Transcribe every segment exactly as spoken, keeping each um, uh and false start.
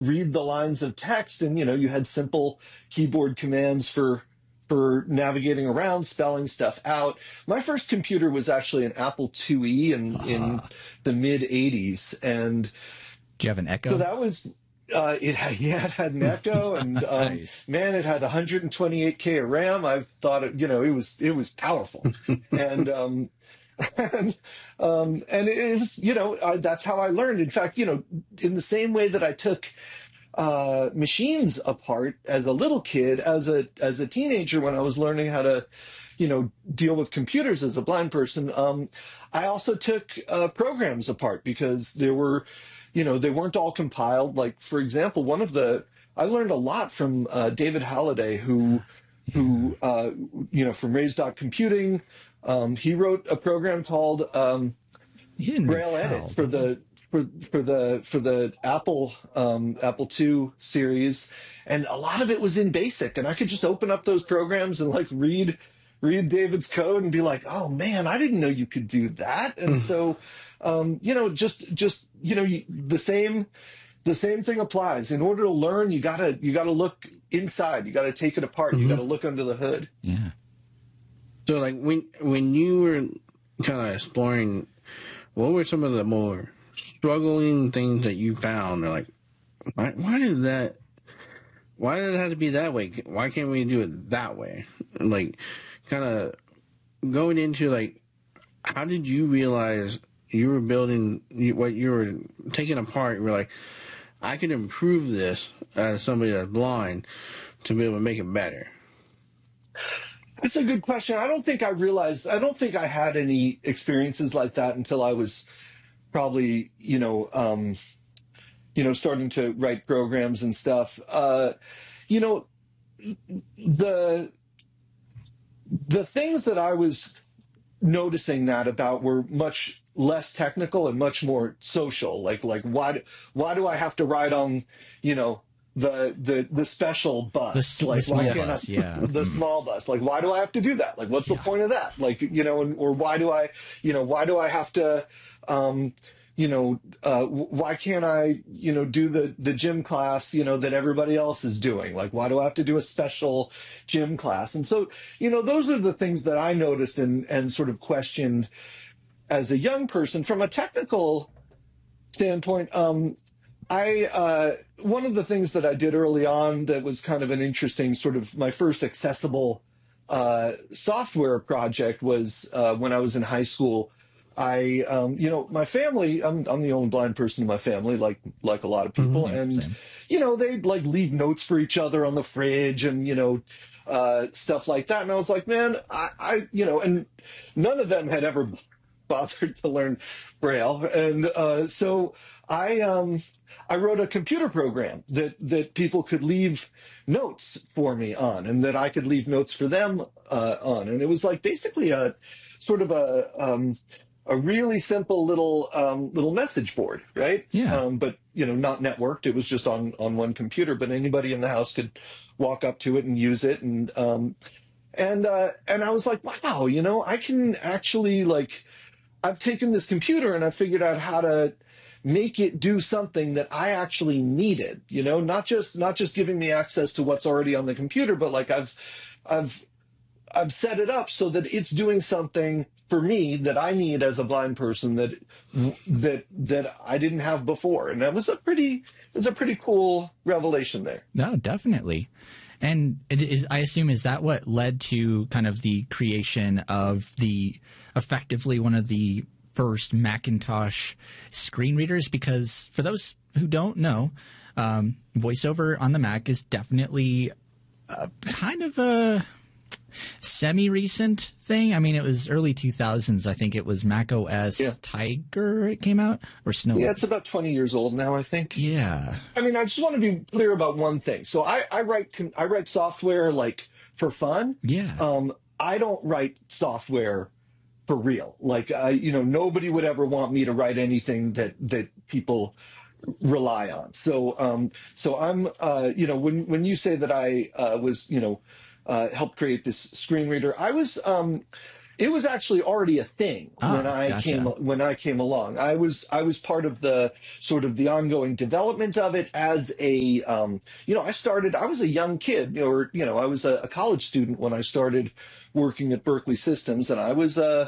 read the lines of text, and you know, you had simple keyboard commands for for navigating around, spelling stuff out. My first computer was actually an Apple two E in uh-huh. in the mid eighties, and do you have an Echo? So that was. Uh, it had, yeah, it had an Echo, and um, nice. Man, it had one hundred twenty-eight K of RAM. I thought it, you know, it was it was powerful, and um, and um, and it is, you know, uh, that's how I learned. In fact, you know, in the same way that I took uh, machines apart as a little kid, as a as a teenager, when I was learning how to, you know, deal with computers as a blind person, um, I also took uh, programs apart because there were. You know, they weren't all compiled. Like, for example, one of the, I learned a lot from uh, David Halliday, who, who, uh, you know, from Raised Dot Computing. Um, he wrote a program called um, Braille Edit for the for for the for the Apple um, Apple two series, and a lot of it was in BASIC, and I could just open up those programs and like read read David's code and be like, oh man, I didn't know you could do that, and so. Um, you know, just, just, you know, you, the same, the same thing applies. In order to learn, you gotta, you gotta look inside. You gotta take it apart. Mm-hmm. You gotta look under the hood. Yeah. So like when, when you were kind of exploring, what were some of the more struggling things that you found? Or like, why, why did that, why did it have to be that way? Why can't we do it that way? Like kind of going into like, how did you realize you were building what you were taking apart? You were like, I can improve this as somebody that's blind to be able to make it better. That's a good question. I don't think I realized, I don't think I had any experiences like that until I was probably, you know, um, you know, starting to write programs and stuff. Uh, you know, the, the things that I was noticing that about were much less technical and much more social. Like, like why, why do I have to ride on, you know, the, the, the special bus? The, like, the small why can't bus, I, yeah. The small bus. Like, why do I have to do that? Like, what's yeah. the point of that? Like, you know, and, or why do I, you know, why do I have to, um, you know, uh, why can't I, you know, do the, the gym class, you know, that everybody else is doing? Like, why do I have to do a special gym class? And so, you know, those are the things that I noticed and, and sort of questioned as a young person. From a technical standpoint, um, I, uh, one of the things that I did early on that was kind of an interesting sort of my first accessible, uh, software project was, uh, when I was in high school. I, um, you know, my family, I'm, I'm the only blind person in my family, like, like a lot of people. Mm-hmm, and, same. You know, they'd like leave notes for each other on the fridge and, you know, uh, stuff like that. And I was like, man, I, I, you know, and none of them had ever bothered to learn Braille. And, uh, so I, um, I wrote a computer program that, that people could leave notes for me on and that I could leave notes for them, uh, on. And it was like basically a sort of a, um, a really simple little um, little message board, right? Yeah. Um, but you know, not networked. It was just on on one computer. But anybody in the house could walk up to it and use it. And um, and uh, and I was like, wow, you know, I can actually like, I've taken this computer and I figured out how to make it do something that I actually needed. You know, not just not just giving me access to what's already on the computer, but like I've I've I've set it up so that it's doing something for me that I need as a blind person that that that I didn't have before, and that was a pretty it was a pretty cool revelation there. No, definitely. And it is, I assume, is that what led to kind of the creation of the effectively one of the first Macintosh screen readers? Because for those who don't know, um, VoiceOver on the Mac is definitely a, kind of a semi-recent thing. I mean, it was early two thousands. I think it was Mac O S yeah. Tiger it came out, or Snow. Yeah, it's about twenty years old now, I think. Yeah. I mean, I just want to be clear about one thing. So I, I write I write software like for fun. Yeah. Um, I don't write software for real. Like, uh, you know, nobody would ever want me to write anything that that people rely on. So, um, so I'm, uh, you know, when when you say that I uh, was, you know. Uh, helped create this screen reader. I was, um, it was actually already a thing Ah, when I gotcha. came when I came along. I was I was part of the sort of the ongoing development of it as a um, you know I started I was a young kid, or you know I was a, a college student when I started working at Berkeley Systems, and I was uh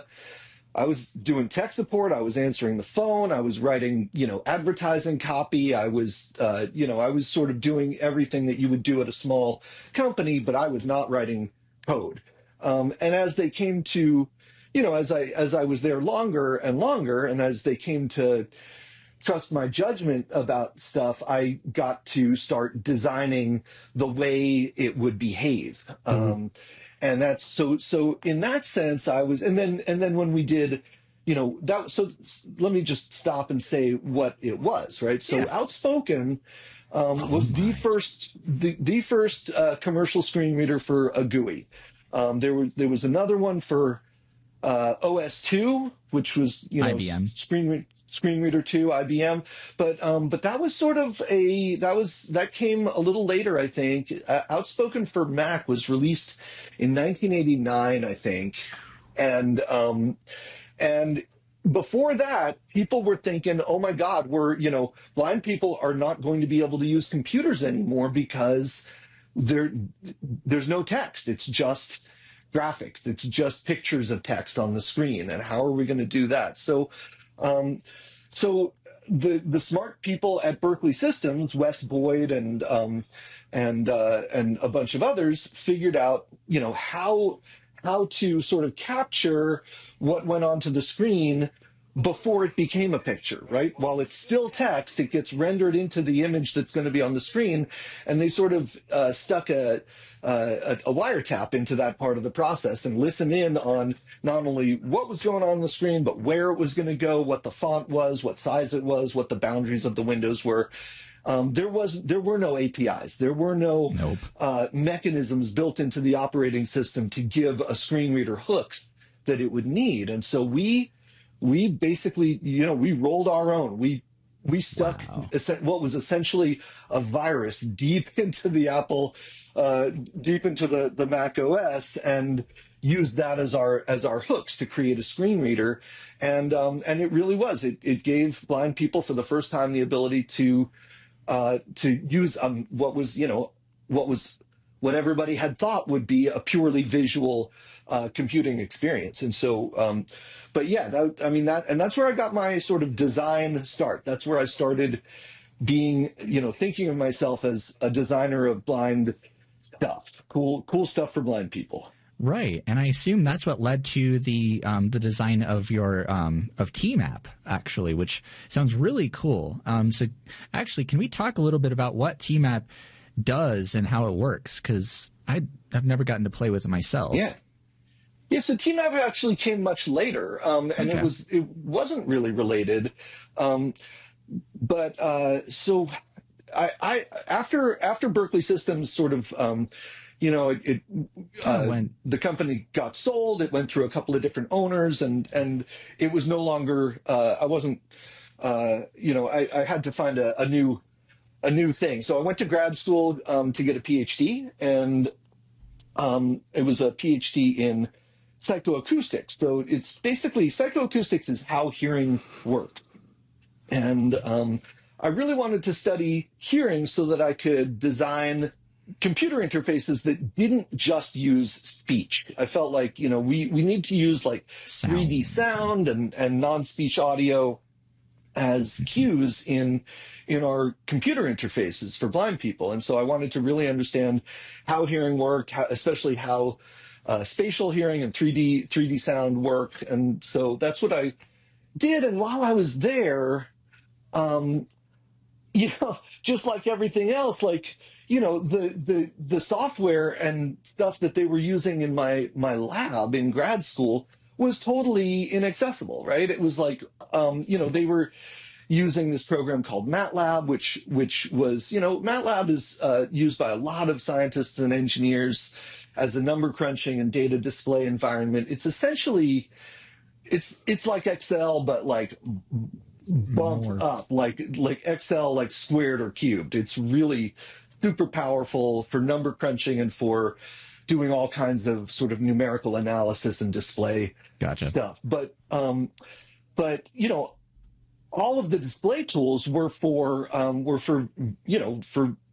I was doing tech support. I was answering the phone. I was writing, you know, advertising copy. I was, uh, you know, I was sort of doing everything that you would do at a small company, but I was not writing code. Um, and as they came to, you know, as I as I was there longer and longer, and as they came to trust my judgment about stuff, I got to start designing the way it would behave. Mm-hmm. Um, and that's so, so in that sense, I was, and then, and then when we did, you know, that, so let me just stop and say what it was, right? So Yeah. Outspoken um, was Oh the my. first, the, the first uh, commercial screen reader for a G U I. Um, there was, there was another one for uh, O S two, which was, you know, I B M. screen re- screen reader two, I B M. But um, but that was sort of a that was that came a little later, I think. Uh, Outspoken for Mac was released in nineteen eighty-nine, I think, and um, and before that, people were thinking, "Oh my God, we're you know, blind people are not going to be able to use computers anymore because there there's no text. It's just graphics. It's just pictures of text on the screen. And how are we going to do that?" So, um, so the the smart people at Berkeley Systems, Wes Boyd and um, and uh, and a bunch of others, figured out, you know, how how to sort of capture what went onto the screen before it became a picture, right? While it's still text, it gets rendered into the image that's going to be on the screen, and they sort of uh, stuck a, a a wiretap into that part of the process and listen in on not only what was going on on the screen, but where it was going to go, what the font was, what size it was, what the boundaries of the windows were. Um, there was there were no A P Is. There were no Nope. uh, mechanisms built into the operating system to give a screen reader hooks that it would need, and so we we basically, you know, we rolled our own. We we stuck Wow. essen- what was essentially a virus deep into the Apple, uh, deep into the the Mac O S, and used that as our as our hooks to create a screen reader. And um, and it really was. It it gave blind people for the first time the ability to uh, to use um, what was, you know, what was what everybody had thought would be a purely visual uh, computing experience. And so, um, but yeah, that, I mean that, and that's where I got my sort of design start. That's where I started being, you know, thinking of myself as a designer of blind stuff, cool, cool stuff for blind people. Right, and I assume that's what led to the um, the design of your um, of T MAP, actually, which sounds really cool. Um, so, actually, can we talk a little bit about what T MAP does and how it works? Because I've never gotten to play with it myself. Yeah. Yeah, so T MAP actually came much later, um, and Okay. it was it wasn't really related, um, but uh, so I, I after after Berkeley Systems sort of um, you know it, it Kinda uh, went- the company got sold. It went through a couple of different owners, and and it was no longer uh, I wasn't uh, you know I, I had to find a, a new a new thing. So I went to grad school um, to get a PhD, and um, it was a PhD in psychoacoustics. So it's basically psychoacoustics is how hearing works. And um, I really wanted to study hearing so that I could design computer interfaces that didn't just use speech. I felt like, you know, we, we need to use like three D sound and, and non-speech audio as cues in in our computer interfaces for blind people. And so I wanted to really understand how hearing worked, how, especially how uh, spatial hearing and three D three D sound worked. And so that's what I did. And while I was there, um, you know, just like everything else, like, you know, the the the software and stuff that they were using in my my lab in grad school was totally inaccessible, right? It was like, um, you know, they were using this program called MATLAB, which which was, you know, MATLAB is uh, used by a lot of scientists and engineers as a number crunching and data display environment. It's essentially, it's it's like Excel, but like bumped More. up, like like Excel, like squared or cubed. It's really super powerful for number crunching and for doing all kinds of sort of numerical analysis and display Gotcha. stuff. But um, but you know, all of the display tools were for um, were for you know for